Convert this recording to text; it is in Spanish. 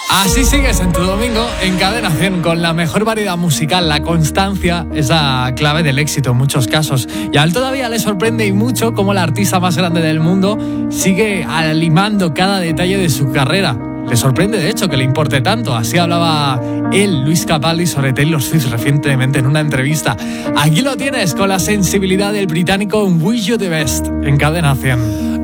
Así sigues en tu domingo en Cadena 100 con la mejor variedad musical. La constancia es la clave del éxito en muchos casos. Y a él todavía le sorprende y mucho cómo la artista más grande del mundo sigue limando cada detalle de su carrera. Le sorprende, de hecho, que le importe tanto. Así hablaba él, Luis Capaldi, sobre Taylor Swift recientemente en una entrevista. Aquí lo tienes con la sensibilidad del británico en Wish You The Best en Cadena 100.